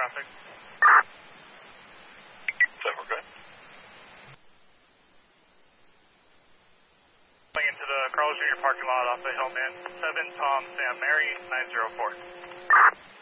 traffic. So we're good. Pulling into the Carl Jr. parking lot off the Hillman 7 Tom Sam Mary 904.